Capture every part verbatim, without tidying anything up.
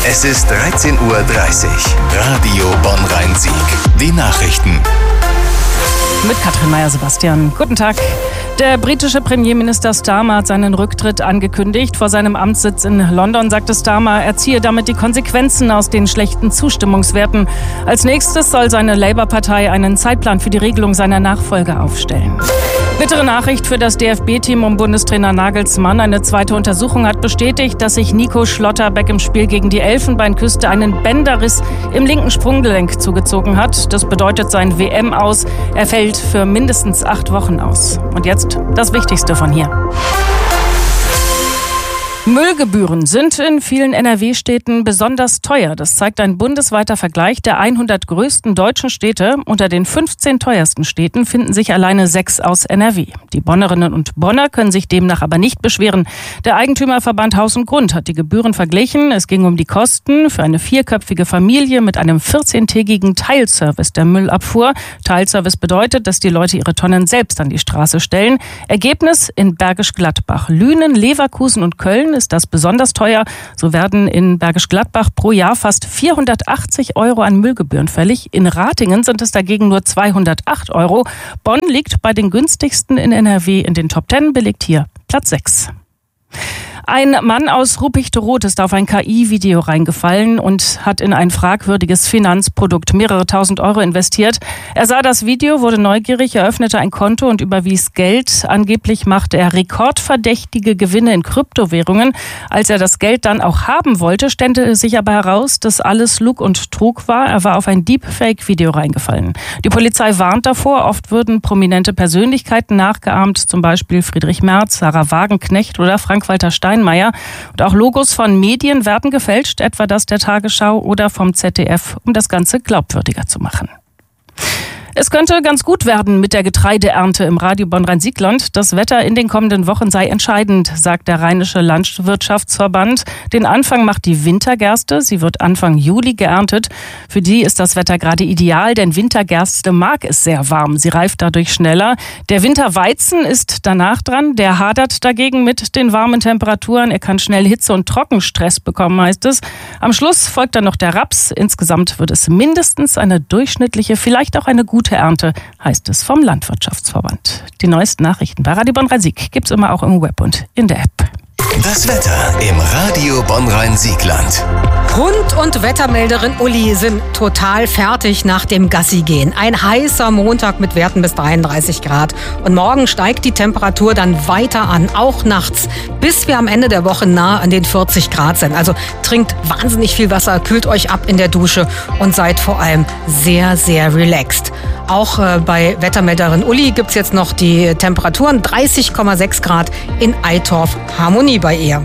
Es ist dreizehn Uhr dreißig. Radio Bonn-Rhein-Sieg. Die Nachrichten. Mit Katrin Meyer-Sebastian. Guten Tag. Der britische Premierminister Starmer hat seinen Rücktritt angekündigt. Vor seinem Amtssitz in London sagte Starmer, er ziehe damit die Konsequenzen aus den schlechten Zustimmungswerten. Als nächstes soll seine Labour-Partei einen Zeitplan für die Regelung seiner Nachfolge aufstellen. Bittere Nachricht für das D F B-Team um Bundestrainer Nagelsmann. Eine zweite Untersuchung hat bestätigt, dass sich Nico Schlotterbeck im Spiel gegen die Elfenbeinküste einen Bänderriss im linken Sprunggelenk zugezogen hat. Das bedeutet sein W M-Aus. Er fällt für mindestens acht Wochen aus. Und jetzt das Wichtigste von hier. Müllgebühren sind in vielen N R W-Städten besonders teuer. Das zeigt ein bundesweiter Vergleich der hundert größten deutschen Städte. Unter den fünfzehn teuersten Städten finden sich alleine sechs aus N R W. Die Bonnerinnen und Bonner können sich demnach aber nicht beschweren. Der Eigentümerverband Haus und Grund hat die Gebühren verglichen. Es ging um die Kosten für eine vierköpfige Familie mit einem vierzehntägigen Teilservice der Müllabfuhr. Teilservice bedeutet, dass die Leute ihre Tonnen selbst an die Straße stellen. Ergebnis: in Bergisch Gladbach, Lünen, Leverkusen und Köln ist das besonders teuer. So werden in Bergisch Gladbach pro Jahr fast vierhundertachtzig Euro an Müllgebühren fällig. In Ratingen sind es dagegen nur zweihundertacht Euro. Bonn liegt bei den günstigsten in N R W. In den Top Ten belegt hier Platz sechs. Ein Mann aus Ruppichteroth ist auf ein K I-Video reingefallen und hat in ein fragwürdiges Finanzprodukt mehrere tausend Euro investiert. Er sah das Video, wurde neugierig, eröffnete ein Konto und überwies Geld. Angeblich machte er rekordverdächtige Gewinne in Kryptowährungen. Als er das Geld dann auch haben wollte, stellte sich aber heraus, dass alles Lug und Trug war. Er war auf ein Deepfake-Video reingefallen. Die Polizei warnt davor. Oft würden prominente Persönlichkeiten nachgeahmt, zum Beispiel Friedrich Merz, Sarah Wagenknecht oder Frank-Walter Steinmeier. Und auch Logos von Medien werden gefälscht, etwa das der Tagesschau oder vom Z D F, um das Ganze glaubwürdiger zu machen. Es könnte ganz gut werden mit der Getreideernte im Radio Bonn-Rhein-Sieg-Land. Das Wetter in den kommenden Wochen sei entscheidend, sagt der Rheinische Landwirtschaftsverband. Den Anfang macht die Wintergerste. Sie wird Anfang Juli geerntet. Für die ist das Wetter gerade ideal, denn Wintergerste mag es sehr warm. Sie reift dadurch schneller. Der Winterweizen ist danach dran. Der hadert dagegen mit den warmen Temperaturen. Er kann schnell Hitze- und Trockenstress bekommen, heißt es. Am Schluss folgt dann noch der Raps. Insgesamt wird es mindestens eine durchschnittliche, vielleicht auch eine gute Ernte, heißt es vom Landwirtschaftsverband. Die neuesten Nachrichten bei Radio Bonn-Rhein-Sieg gibt's immer auch im Web und in der App. Das Wetter im Radio Bonn-Rhein-Sieg-Land. Hund und Wettermelderin Uli sind total fertig nach dem Gassi-Gehen. Ein heißer Montag mit Werten bis dreiunddreißig Grad. Und morgen steigt die Temperatur dann weiter an, auch nachts, bis wir am Ende der Woche nahe an den vierzig Grad sind. Also trinkt wahnsinnig viel Wasser, kühlt euch ab in der Dusche und seid vor allem sehr, sehr relaxed. Auch äh, bei Wettermelderin Uli gibt's jetzt noch die Temperaturen dreißig Komma sechs Grad in Eitorf. Harmonie bei ihr.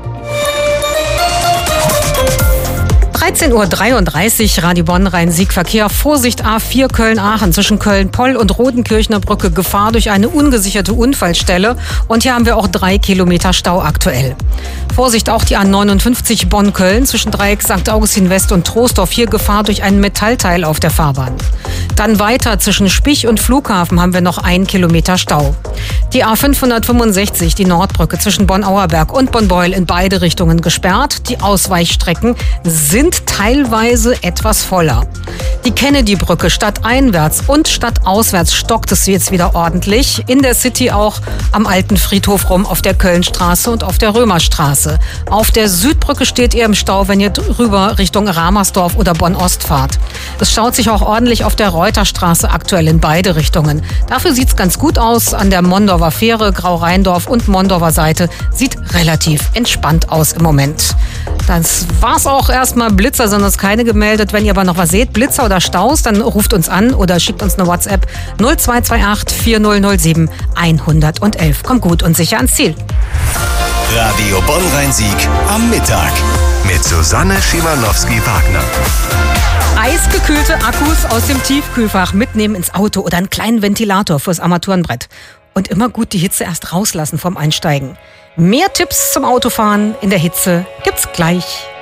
dreizehn Uhr dreiunddreißig, Radio Bonn-Rhein-Sieg Verkehr. Vorsicht A vier Köln-Aachen zwischen Köln-Poll und Rodenkirchner Brücke. Gefahr durch eine ungesicherte Unfallstelle. Und hier haben wir auch drei Kilometer Stau aktuell. Vorsicht auch die A neunundfünfzig Bonn-Köln zwischen Dreieck Sankt Augustin West und Troisdorf. Hier Gefahr durch ein Metallteil auf der Fahrbahn. Dann weiter zwischen Spich und Flughafen haben wir noch ein Kilometer Stau. Die A fünfhundertfünfundsechzig, die Nordbrücke zwischen Bonn-Auerberg und Bonn-Beuel in beide Richtungen gesperrt. Die Ausweichstrecken sind teilweise etwas voller. Die Kennedy-Brücke stadteinwärts und stadtauswärts stockt es jetzt wieder ordentlich. In der City auch am alten Friedhof rum auf der Kölnstraße und auf der Römerstraße. Auf der Südbrücke steht ihr im Stau, wenn ihr rüber Richtung Ramersdorf oder Bonn-Ost fahrt. Es staut sich auch ordentlich auf der Reuterstraße aktuell in beide Richtungen. Dafür sieht es ganz gut aus an der Mondorfer Fähre, Grau-Rheindorf und Mondorfer Seite. Sieht relativ entspannt aus im Moment. Das war's auch erstmal. Blitzer sind uns keine gemeldet. Wenn ihr aber noch was seht, Blitzer oder Staus, dann ruft uns an oder schickt uns eine WhatsApp null zwei zwei acht vier null null sieben eins eins eins. Kommt gut und sicher ans Ziel. Radio Bonn-Rhein-Sieg am Mittag mit Susanne Schimanowski-Wagner. Eisgekühlte Akkus aus dem Tiefkühlfach mitnehmen ins Auto oder einen kleinen Ventilator fürs Armaturenbrett. Und immer gut die Hitze erst rauslassen vom Einsteigen. Mehr Tipps zum Autofahren in der Hitze gibt's gleich.